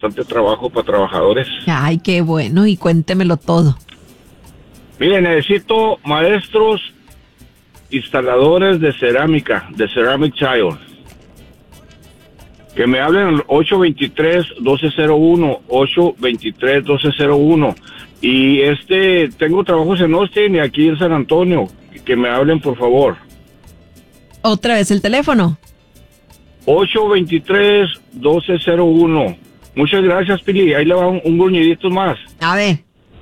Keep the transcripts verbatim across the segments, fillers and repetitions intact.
bastante trabajo para trabajadores. Ay, qué bueno, y cuéntemelo todo. Mire, necesito maestros instaladores de cerámica, de Ceramic Child. Que me hablen al ocho dos tres, uno dos cero uno, ocho dos tres, uno dos cero uno. Y este, tengo trabajos en Austin y aquí en San Antonio. Que me hablen, por favor. ¿Otra vez el teléfono? ocho dos tres, uno dos cero uno. Muchas gracias, Pili. Ahí le va un, un gruñidito más. A ver.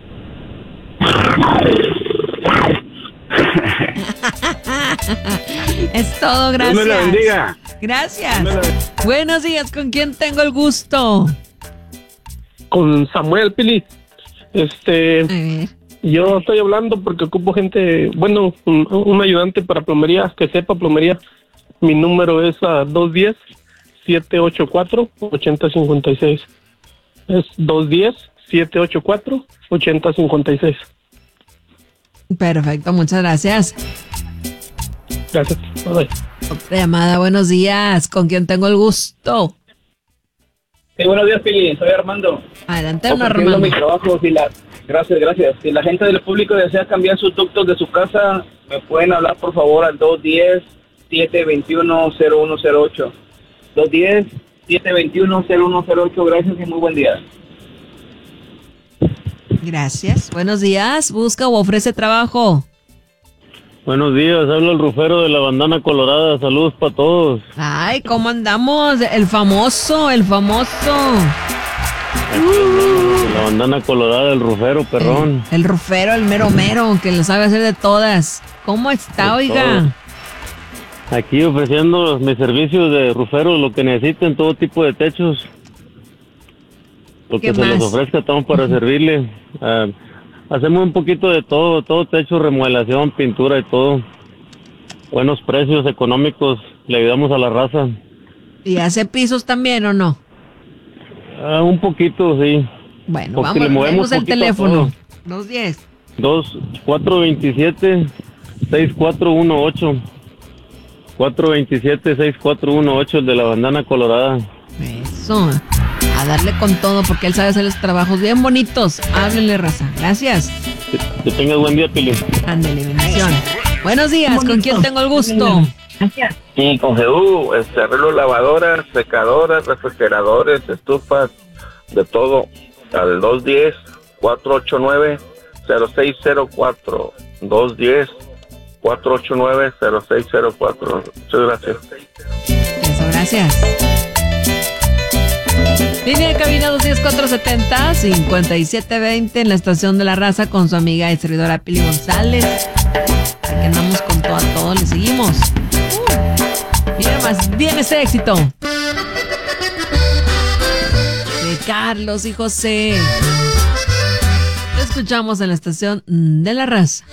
Es todo, gracias. Dios me la bendiga. Gracias. Me la... Buenos días, ¿con quién tengo el gusto? Con Samuel, Pili. Este, yo estoy hablando porque ocupo gente, bueno, un, un ayudante para plomería, que sepa plomería. Mi número es uh, dos uno cero, siete ocho cuatro, ocho cero cinco seis. Es dos uno cero, siete ocho cuatro, ocho cero cinco seis. Perfecto, muchas gracias. Gracias. Bye. Otra llamada, buenos días. ¿Con quién tengo el gusto? Sí, buenos días, Pili. Soy Armando. Adelante, Armando. Mi trabajo, si la... Gracias, gracias. Si la gente del público desea cambiar sus ductos de su casa, me pueden hablar, por favor, al dos uno cero, siete dos uno, cero uno cero ocho. dos uno cero, siete dos uno, cero uno cero ocho. Gracias y muy buen día. Gracias. Buenos días. ¿Busca o ofrece trabajo? Buenos días, habla el rufero de la bandana colorada. Saludos para todos. Ay, ¿cómo andamos? El famoso, el famoso. Uh. La bandana colorada, el rufero, perrón. El, el rufero, el mero mero, que lo sabe hacer de todas. ¿Cómo está, de oiga? Todo. Aquí ofreciendo mis servicios de rufero, lo que necesiten, todo tipo de techos. Lo que se más? les ofrezca, estamos para servirle. Uh, hacemos un poquito de todo, todo techo, remodelación, pintura y todo. Buenos precios económicos, le ayudamos a la raza. ¿Y hace pisos también o no? Uh, un poquito, sí. Bueno, porque vamos, le movemos el teléfono. dos diez. dos, cuatro veintisiete, seis cuatro uno ocho. cuatro veintisiete, seis cuatro uno ocho, el de la bandana colorada. Eso. A darle con todo porque él sabe hacer los trabajos bien bonitos. Háblenle, raza. Gracias. Que, que tengas buen día, Pili. Ándale, bendición. Buenos días, ¿con quién tengo el gusto? Sí, con Jehú, este, arreglo lavadoras, secadoras, refrigeradores, estufas, de todo, al dos uno cero, cuatro ocho nueve, cero seis cero cuatro, dos uno cero, cuatro ocho nueve, cero seis cero cuatro. Muchas gracias. Eso, gracias. Línea de cabina dos uno cero, cuatro siete cero, cinco siete dos cero en la estación de la raza con su amiga y servidora Pili González. Aquí andamos con todo a todo, le seguimos. Uh, mira más bien ese éxito de Carlos y José. Lo escuchamos en la estación de la raza.